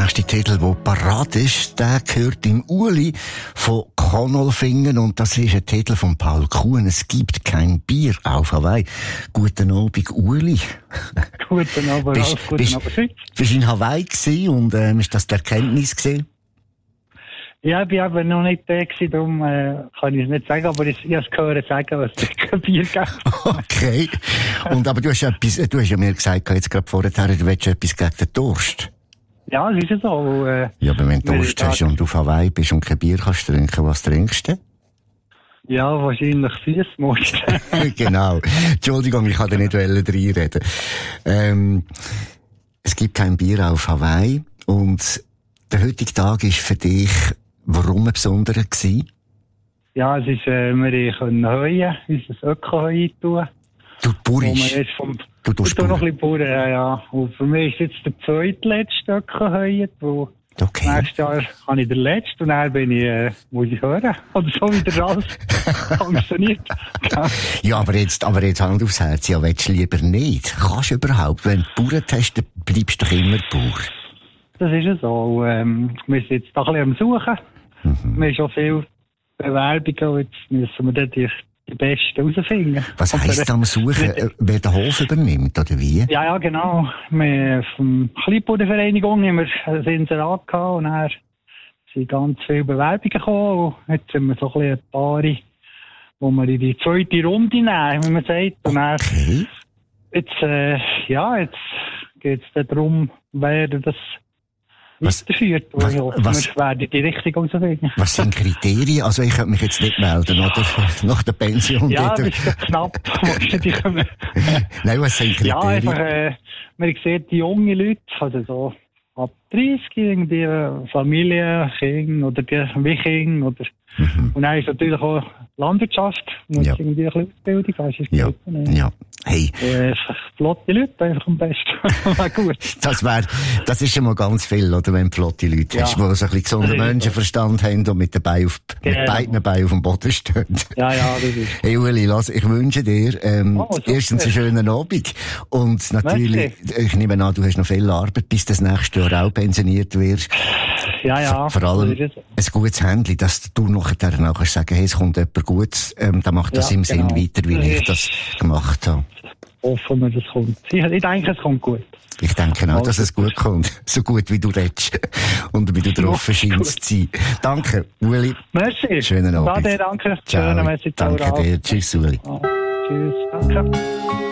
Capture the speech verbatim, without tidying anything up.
nächste Titel, der parat ist, der gehört im Uli von Konolfingen und das ist ein Titel von Paul Kuhn. Es gibt kein Bier auf Hawaii. Guten Abend, Uli. Guten Abend, bist, Guten bist, Abend, Schweiz. Bist in Hawaii gewesen und ähm, ist das die Erkenntnis gewesen? Ja, ich war aber noch nicht da gewesen, darum äh, kann ich es nicht sagen, aber ich, ich habe es gehört sagen, was es kein Bier gibt. Okay. Und, aber du hast, etwas, du hast ja mir gesagt, jetzt gerade vorher, du willst etwas gegen den Durst. Ja, es ist ja so. Äh, ja, aber wenn du Durst hast und auf Hawaii bist und kein Bier kannst trinken, was trinkst du? Ja, wahrscheinlich Süßmust. Genau. Entschuldigung, ich kann da nicht reinreden. Ähm, es gibt kein Bier auf Hawaii und der heutige Tag ist für dich warum ein besonderer gewesen? Ja, es ist, äh, wir können heuen, unser Öko-Heu tun. Du purisch? Du tust noch ein bisschen Bauern, ja, ja. Und für mich ist jetzt der zweitletzte Öko-Heu, wo okay. Nächstes Jahr habe ich den letzten und dann bin ich, äh, muss ich hören. Oder so wieder alles funktioniert. Ja, aber jetzt, aber jetzt Hand aufs Herz, ja, willst du lieber nicht? Kannst du überhaupt? Wenn du Bauern hast, dann bleibst du doch immer Bauer. Das ist ja so. Ähm, wir sind jetzt da ein bisschen am Suchen. Mhm. Wir haben schon viele Bewerbungen und jetzt müssen wir dann die, die Besten herausfinden. Was heisst am Suchen? Wer den Hof übernimmt, oder wie? Ja, ja, genau. Wir von der Kleinbauernvereinigung haben wir ein Inserat gehabt und dann sind ganz viele Bewerbungen gekommen. Und jetzt sind wir so ein bisschen ein paar, wo wir in die zweite Runde nehmen, wie man sagt. Und dann, okay. Jetzt, äh, ja, jetzt geht es darum, wer das Was, weiterführt. was, ich hoffe, was, wir werden die Richtung herausfinden. Was sind Kriterien? Also ich könnte mich jetzt nicht melden, oder? Nach der Pension. Ja, das ist knapp. Nein, was sind Kriterien? Ja, einfach, äh, man sieht die jungen Leute, also so ab dreißig, irgendwie Familie, Kinder oder wie Kinder, oder mhm. Und dann ist natürlich auch Landwirtschaft, muss ja. irgendwie ein bisschen Ausbildung haben. Ja, gut, ja. Hey. Äh, flotte Leute einfach am besten. Gut. Das wär, das ist schon mal ganz viel, oder? Wenn du flotte Leute ja. hast, die so ein bisschen gesunden Menschenverstand haben und mit, den Beinen auf, genau. mit beiden Beinen auf dem Boden stehen. Ja, ja, das ist. Hey Uli, lass, ich wünsche dir, ähm, oh, erstens einen schönen Abend. Und natürlich, Merci. Ich nehme an, du hast noch viel Arbeit, bis du das nächste Jahr auch pensioniert wirst. Ja, ja. Vor allem ein gutes Händchen, dass du nachher auch kannst sagen, hey, es kommt jemand Gutes, ähm, dann macht das ja, im genau. Sinn weiter, wie ich das gemacht habe. Hoffen wir, das kommt. Ich, ich denke, es kommt gut. Ich denke auch, dass es gut kommt. So gut, wie du redest. Und wie du drauf scheinst zu sein. Danke, Uli. Merci. Schönen Abend. Danke, danke. Ciao. Schönen Merci. Danke dir. Tschüss, Uli. Oh, tschüss. Danke.